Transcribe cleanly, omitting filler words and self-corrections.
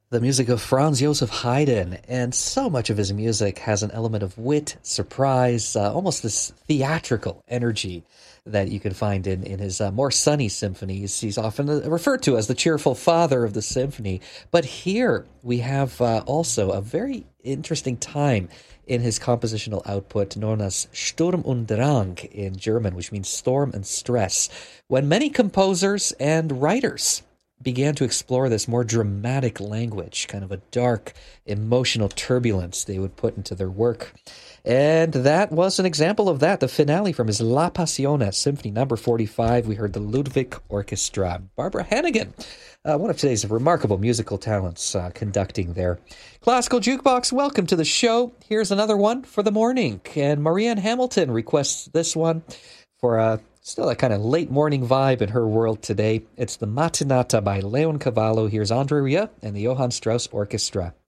The music of Franz Joseph Haydn, and so much of his music has an element of wit, surprise, almost this theatrical energy that you can find in his more sunny symphonies. He's often referred to as the cheerful father of the symphony. But here we have also a very interesting time in his compositional output known as Sturm und Drang in German, which means storm and stress, when many composers and writers began to explore this more dramatic language, kind of a dark, emotional turbulence they would put into their work. And that was an example of that. The finale from his La Passione, Symphony Number 45, we heard the Ludwig Orchestra. Barbara Hannigan, one of today's remarkable musical talents, conducting there. Classical Jukebox, welcome to the show. Here's another one for the morning. And Marianne Hamilton requests this one for still that kind of late morning vibe in her world today. It's the Mattinata by Leon Cavallo. Here's Andre Rieu and the Johann Strauss Orchestra.